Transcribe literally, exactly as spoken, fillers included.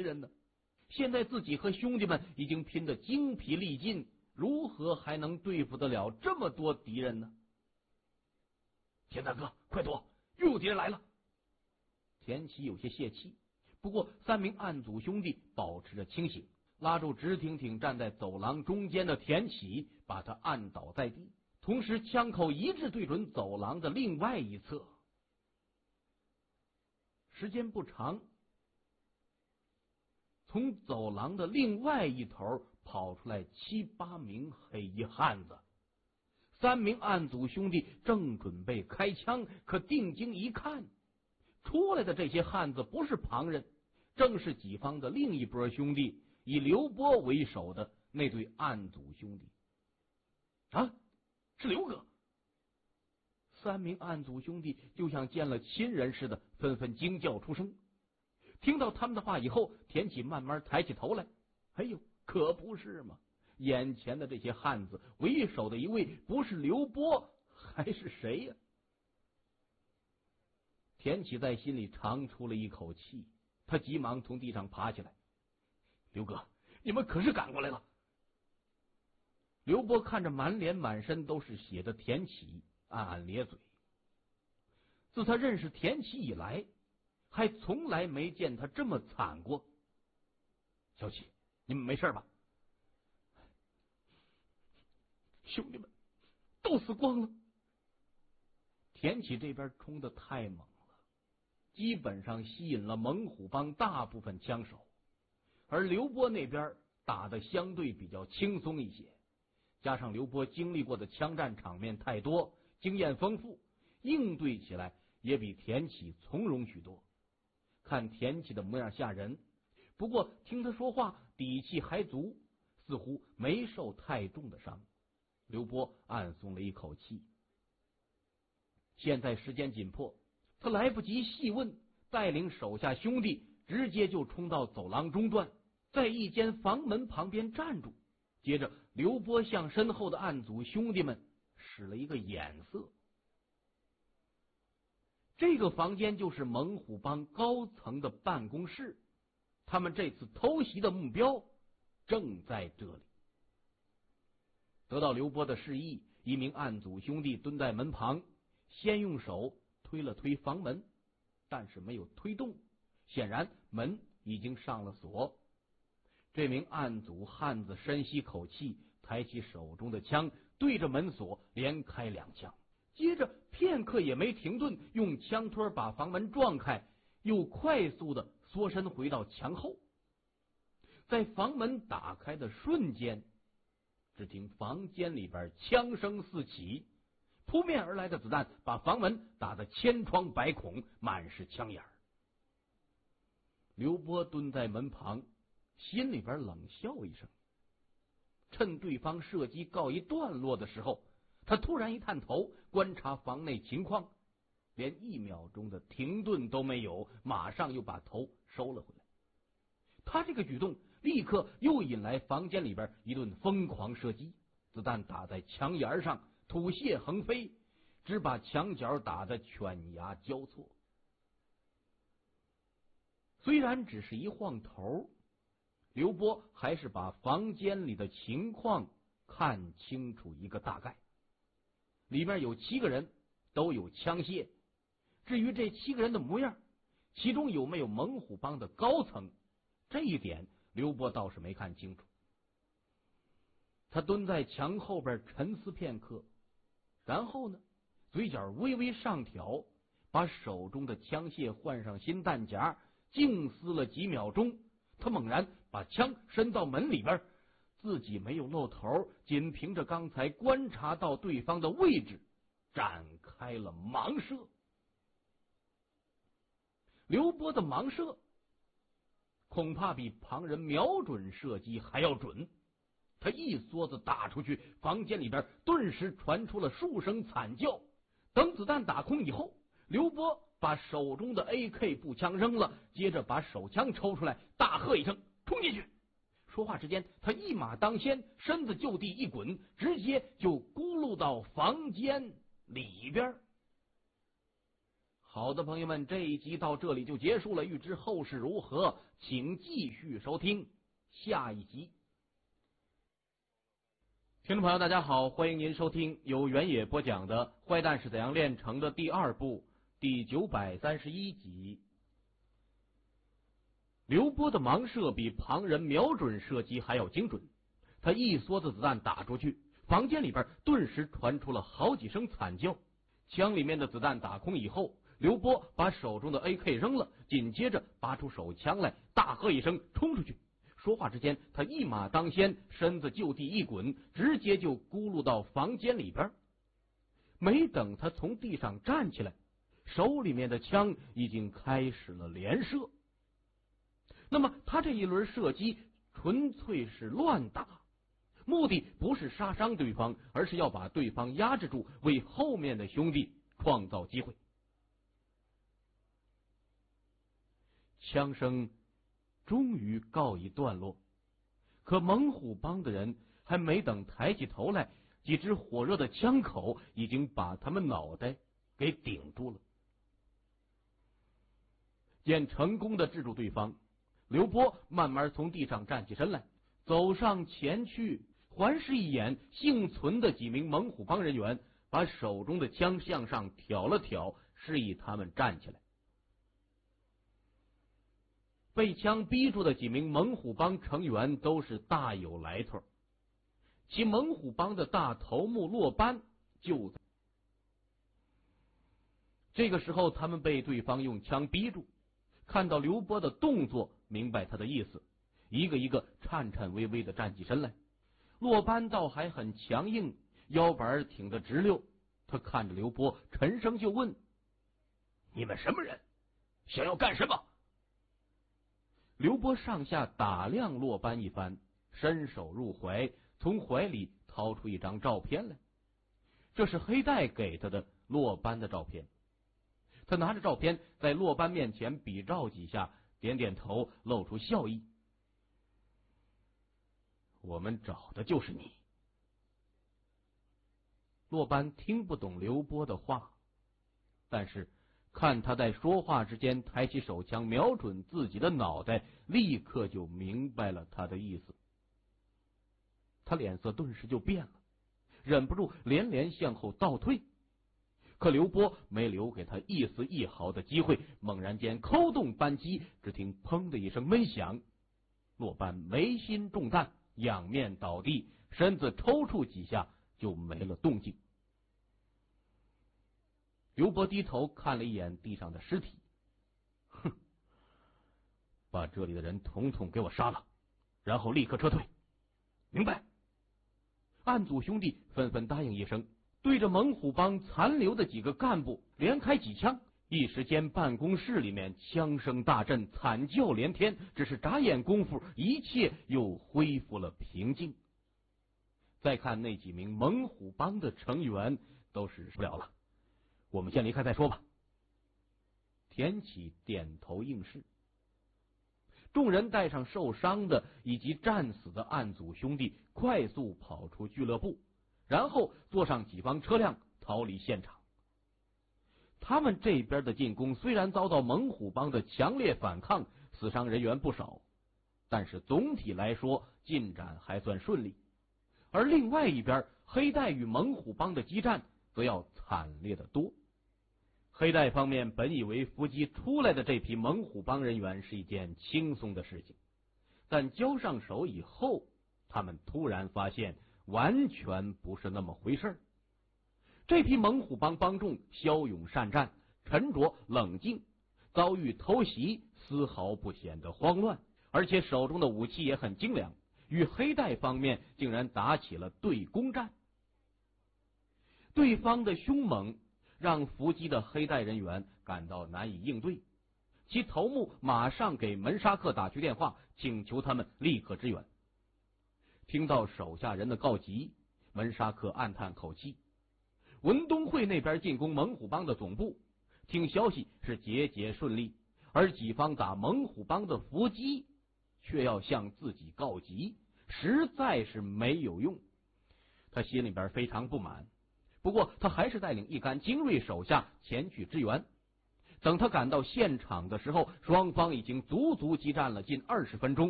人呢？现在自己和兄弟们已经拼得精疲力尽，如何还能对付得了这么多敌人呢？田大哥，快躲，又有敌人来了！田启有些泄气，不过三名暗祖兄弟保持着清醒，拉住直挺挺站在走廊中间的田启，把他按倒在地，同时枪口一致对准走廊的另外一侧。时间不长，从走廊的另外一头跑出来七八名黑衣汉子，三名暗祖兄弟正准备开枪，可定睛一看，出来的这些汉子不是旁人，正是己方的另一波兄弟，以刘波为首的那对暗祖兄弟。啊，是刘哥！三名暗祖兄弟就像见了亲人似的，纷纷惊叫出声。听到他们的话以后，田启慢慢抬起头来，哎呦，可不是嘛！眼前的这些汉子为首的一位不是刘波还是谁呀？田启在心里长出了一口气，他急忙从地上爬起来。刘哥，你们可是赶过来了？刘波看着满脸满身都是血的田启，暗暗咧嘴。自他认识田启以来，还从来没见他这么惨过。小启，你们没事吧？兄弟们都死光了。田启这边冲得太猛了，基本上吸引了猛虎帮大部分枪手，而刘波那边打得相对比较轻松一些，加上刘波经历过的枪战场面太多，经验丰富，应对起来也比田启从容许多。看田启的模样吓人，不过听他说话底气还足，似乎没受太重的伤。刘波暗松了一口气。现在时间紧迫，他来不及细问，带领手下兄弟直接就冲到走廊中段，在一间房门旁边站住。接着刘波向身后的暗祖兄弟们使了一个眼色。这个房间就是猛虎帮高层的办公室，他们这次偷袭的目标正在这里。得到刘波的示意，一名暗祖兄弟蹲在门旁，先用手推了推房门，但是没有推动，显然门已经上了锁。这名暗祖汉子深吸口气，抬起手中的枪，对着门锁连开两枪，接着片刻也没停顿，用枪托把房门撞开，又快速的缩身回到墙后。在房门打开的瞬间，只听房间里边枪声四起，扑面而来的子弹把房门打得千疮百孔，满是枪眼。刘波蹲在门旁，心里边冷笑一声。趁对方射击告一段落的时候，他突然一探头观察房内情况，连一秒钟的停顿都没有，马上又把头收了回来。他这个举动立刻又引来房间里边一顿疯狂射击，子弹打在墙沿上，吐屑横飞，只把墙角打得犬牙交错。虽然只是一晃头，刘波还是把房间里的情况看清楚一个大概。里面有七个人，都有枪械。至于这七个人的模样，其中有没有猛虎帮的高层，这一点刘波倒是没看清楚。他蹲在墙后边沉思片刻，然后呢，嘴角微微上挑，把手中的枪械换上新弹夹，静思了几秒钟，他猛然把枪伸到门里边，自己没有露头，仅凭着刚才观察到对方的位置，展开了盲射。刘波的盲射恐怕比旁人瞄准射击还要准，他一梭子打出去，房间里边顿时传出了数声惨叫。等子弹打空以后，刘波把手中的 A K 步枪扔了，接着把手枪抽出来，大喝一声，冲进去。说话之间，他一马当先，身子就地一滚，直接就咕噜到房间里边。 好的，朋友们，这一集到这里就结束了。欲知后事如何，请继续收听下一集。听众朋友，大家好，欢迎您收听由原野播讲的《坏蛋是怎样炼成的》第二部第九百三十一集。刘波的盲射比旁人瞄准射击还要精准，他一梭子子弹打出去，房间里边顿时传出了好几声惨叫。枪里面的子弹打空以后，刘波把手中的 A K 扔了，紧接着拔出手枪来，大喝一声冲出去。说话之间，他一马当先，身子就地一滚，直接就咕噜到房间里边。没等他从地上站起来，手里面的枪已经开始了连射。那么他这一轮射击纯粹是乱打，目的不是杀伤对方，而是要把对方压制住，为后面的兄弟创造机会。枪声终于告一段落，可猛虎帮的人还没等抬起头来，几只火热的枪口已经把他们脑袋给顶住了。见成功的制住对方，刘波慢慢从地上站起身来，走上前去，环视一眼幸存的几名猛虎帮人员，把手中的枪向上挑了挑，示意他们站起来。被枪逼住的几名猛虎帮成员都是大有来头，其猛虎帮的大头目骆班就在这个时候，他们被对方用枪逼住，看到刘波的动作，明白他的意思，一个一个颤颤巍巍的站起身来。骆班倒还很强硬，腰板挺得直溜，他看着刘波，沉声就问：你们什么人？想要干什么？刘波上下打量骆班一番，伸手入怀，从怀里掏出一张照片来。这是黑带给他的骆班的照片。他拿着照片在骆班面前比照几下，点点头，露出笑意。我们找的就是你。骆班听不懂刘波的话，但是看他在说话之间抬起手枪瞄准自己的脑袋，立刻就明白了他的意思。他脸色顿时就变了，忍不住连连向后倒退。可刘波没留给他一丝一毫的机会，猛然间扣动扳机，只听砰的一声闷响，骆班眉心中弹，仰面倒地，身子抽搐几下就没了动静。刘波低头看了一眼地上的尸体，哼，把这里的人统统给我杀了，然后立刻撤退，明白？案组兄弟纷纷答应一声，对着猛虎帮残留的几个干部连开几枪，一时间办公室里面枪声大震，惨叫连天。只是眨眼功夫，一切又恢复了平静。再看那几名猛虎帮的成员，都是受不了了，我们先离开再说吧。田启点头应是。众人带上受伤的以及战死的案组兄弟，快速跑出俱乐部，然后坐上几方车辆逃离现场。他们这边的进攻虽然遭到猛虎帮的强烈反抗，死伤人员不少，但是总体来说进展还算顺利。而另外一边，黑带与猛虎帮的激战则要惨烈得多。黑带方面本以为伏击出来的这批猛虎帮人员是一件轻松的事情，但交上手以后，他们突然发现完全不是那么回事。这批猛虎帮帮众骁勇善战，沉着冷静，遭遇偷袭丝毫不显得慌乱，而且手中的武器也很精良，与黑带方面竟然打起了对攻战。对方的凶猛让伏击的黑带人员感到难以应对，其头目马上给门沙克打去电话，请求他们立刻支援。听到手下人的告急，门沙克暗叹口气。文东会那边进攻猛虎帮的总部，听消息是节节顺利，而己方打猛虎帮的伏击却要向自己告急，实在是没有用。他心里边非常不满，不过他还是带领一干精锐手下前去支援。 等他赶到现场的时候，双方已经足足激战了近二十分钟。